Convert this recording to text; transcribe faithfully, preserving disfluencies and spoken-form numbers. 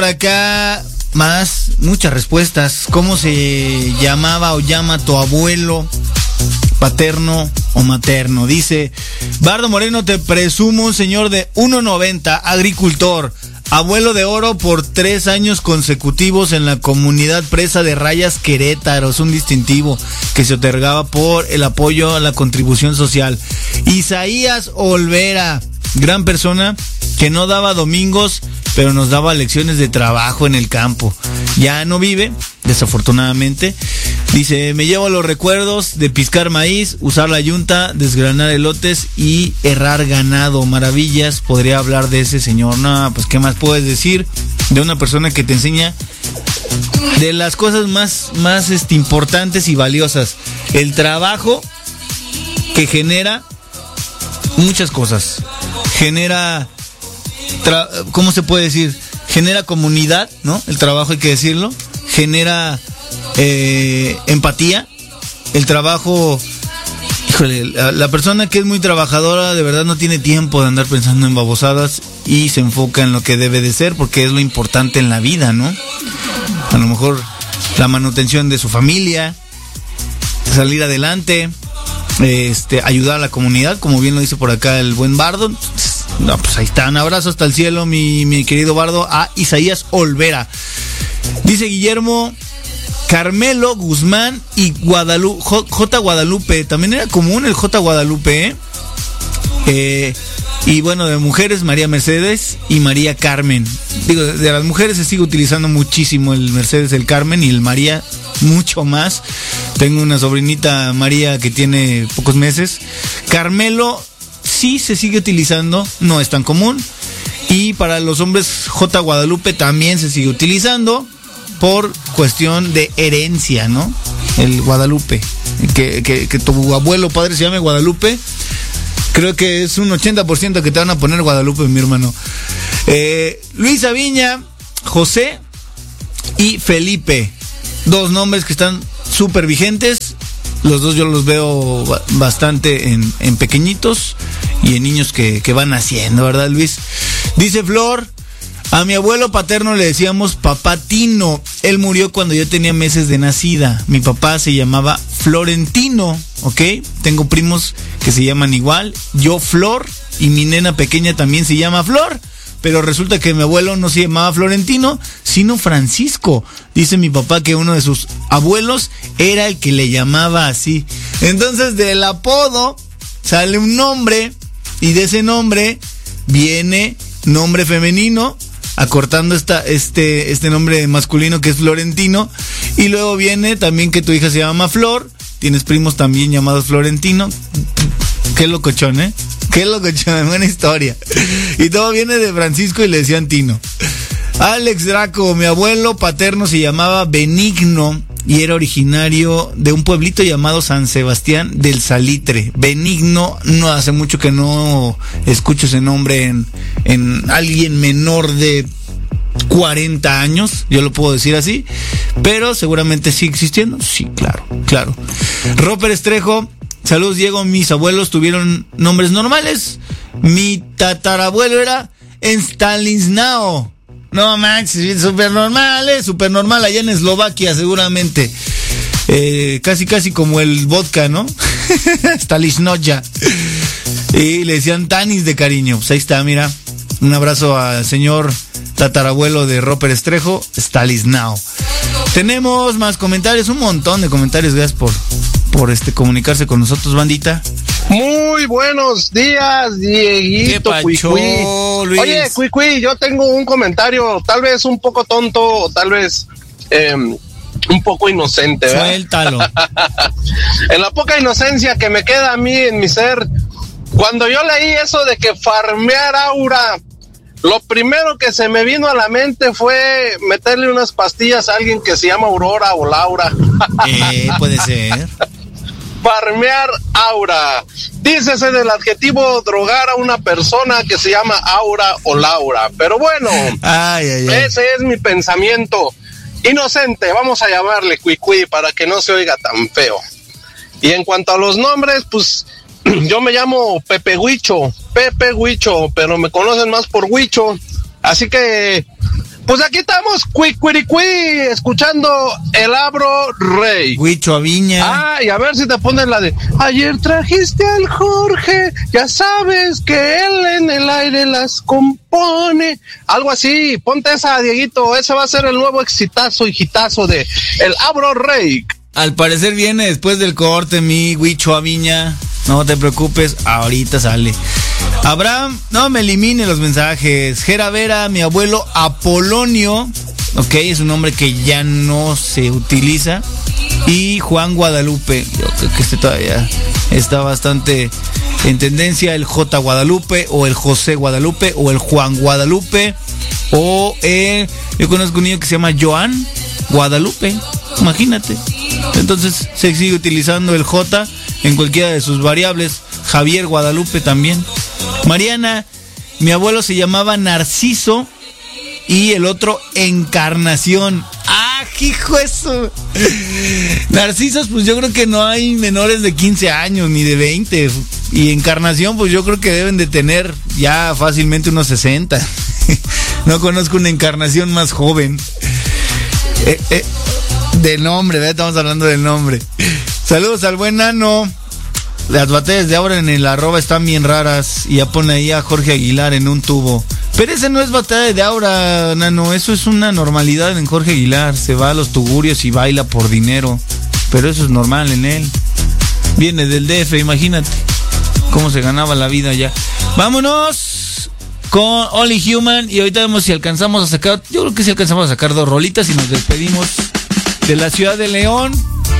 acá más, muchas respuestas. ¿Cómo se llamaba o llama tu abuelo paterno o materno? Dice Bardo Moreno, te presumo un señor de uno noventa, agricultor, abuelo de oro por tres años consecutivos en la comunidad presa de Rayas Querétaro. Es un distintivo que se otorgaba por el apoyo a la contribución social. Isaías Olvera, gran persona que no daba domingos, pero nos daba lecciones de trabajo en el campo. Ya no vive, desafortunadamente. Dice, me llevo los recuerdos de piscar maíz, usar la yunta, desgranar elotes y herrar ganado. Maravillas, podría hablar de ese señor. No, pues qué más puedes decir de una persona que te enseña de las cosas más, más este, importantes y valiosas. El trabajo que genera muchas cosas. Genera, tra- ¿cómo se puede decir? Genera comunidad, ¿no? El trabajo, hay que decirlo. Genera eh, empatía. El trabajo, híjole, la, la persona que es muy trabajadora de verdad no tiene tiempo de andar pensando en babosadas y se enfoca en lo que debe de ser, porque es lo importante en la vida, ¿no? A lo mejor la manutención de su familia, salir adelante, este, ayudar a la comunidad, como bien lo dice por acá el buen Bardo. No, pues ahí está, un abrazo hasta el cielo, mi, mi querido Bardo, a Isaías Olvera. Dice Guillermo Carmelo Guzmán y Guadalupe, J, J. Guadalupe, también era común el J. Guadalupe, ¿eh? Eh, y bueno, de mujeres, María Mercedes y María Carmen. Digo, de las mujeres se sigue utilizando muchísimo el Mercedes, el Carmen, y el María mucho más. Tengo una sobrinita María que tiene pocos meses. Carmelo sí se sigue utilizando, no es tan común. Y para los hombres, J. Guadalupe también se sigue utilizando por cuestión de herencia, ¿no? El Guadalupe, que, que, que tu abuelo padre se llame Guadalupe, creo que es un ochenta por ciento que te van a poner Guadalupe, mi hermano. eh, Luis Aviña, José y Felipe, dos nombres que están súper vigentes. Los dos yo los veo bastante en, en pequeñitos y en niños que, que van naciendo, ¿verdad, Luis? Dice Flor, a mi abuelo paterno le decíamos Papá Tino. Él murió cuando yo tenía meses de nacida. Mi papá se llamaba Florentino, ¿ok? Tengo primos que se llaman igual. Yo Flor, y mi nena pequeña también se llama Flor. Pero resulta que mi abuelo no se llamaba Florentino, sino Francisco. Dice mi papá que uno de sus abuelos era el que le llamaba así. Entonces del apodo sale un nombre, y de ese nombre viene nombre femenino, acortando esta, este, este nombre masculino que es Florentino. Y luego viene también que tu hija se llama Flor. Tienes primos también llamados Florentino. Qué locochón, ¿eh? Qué locochón, buena historia. Y todo viene de Francisco y le decían Tino. Alex Draco, mi abuelo paterno se llamaba Benigno y era originario de un pueblito llamado San Sebastián del Salitre. Benigno, no hace mucho que no escucho ese nombre en, en alguien menor de cuarenta años, yo lo puedo decir así, pero seguramente sigue existiendo. Sí, claro, claro. Roper Estrejo, saludos Diego, mis abuelos tuvieron nombres normales. Mi tatarabuelo era Stanislao. No manches, súper normal, eh, súper normal allá en Eslovaquia seguramente. Eh, casi casi como el vodka, ¿no? Stanislao. Y le decían Tanis de cariño. Pues ahí está, mira. Un abrazo al señor tatarabuelo de Roper Estrejo, Stanislao. Tenemos más comentarios, un montón de comentarios. Gracias por, por este comunicarse con nosotros, bandita. Muy buenos días, Dieguito. ¿Qué pacho, Luis? Oye, Cuicui, yo tengo un comentario, tal vez un poco tonto, o tal vez eh, un poco inocente, ¿verdad? Suéltalo. En la poca inocencia que me queda a mí en mi ser, cuando yo leí eso de que farmear aura, lo primero que se me vino a la mente fue meterle unas pastillas a alguien que se llama Aurora o Laura. Eh, puede ser. Farmear aura. Dícese del adjetivo drogar a una persona que se llama Aura o Laura. Pero bueno, ay, ay, ay. Ese es mi pensamiento inocente, vamos a llamarle Cuicui para que no se oiga tan feo. Y en cuanto a los nombres, pues yo me llamo Pepe Huicho, Pepe Huicho, pero me conocen más por Huicho. Así que Pues aquí estamos, cuicuiricui, escuchando el Abro Rey. Huicho Aviña. Ah, y a ver si te pones la de ayer trajiste al Jorge, ya sabes que él en el aire las compone. Algo así, ponte esa, Dieguito, ese va a ser el nuevo exitazo y hitazo de el Abro Rey. Al parecer viene después del corte, mi Huicho Aviña. No te preocupes, ahorita sale. Abraham, no me elimine los mensajes. Gera Vera, mi abuelo Apolonio, ok, es un nombre que ya no se utiliza. Y Juan Guadalupe, yo creo que este todavía está bastante en tendencia. El J Guadalupe, o el José Guadalupe, o el Juan Guadalupe, o el, yo conozco un niño que se llama Joan Guadalupe, imagínate. Entonces se sigue utilizando el J en cualquiera de sus variables. Javier Guadalupe también. Mariana, mi abuelo se llamaba Narciso y el otro Encarnación. ¡Ah, hijo eso! Narcisos, pues yo creo que no hay menores de quince años ni de veinte. Y Encarnación, pues yo creo que deben de tener ya fácilmente unos sesenta. No conozco una Encarnación más joven. Eh, eh, de nombre, ¿verdad? Estamos hablando del nombre. Saludos al buen Nano. Las batallas de ahora en el arroba están bien raras. Y ya pone ahí a Jorge Aguilar en un tubo. Pero ese no es batalla de ahora, Nano. Eso es una normalidad en Jorge Aguilar. Se va a los tugurios y baila por dinero. Pero eso es normal en él. Viene del D F, imagínate cómo se ganaba la vida allá. Vámonos con Only Human. Y ahorita vemos si alcanzamos a sacar. Yo creo que si alcanzamos a sacar dos rolitas y nos despedimos de la ciudad de León.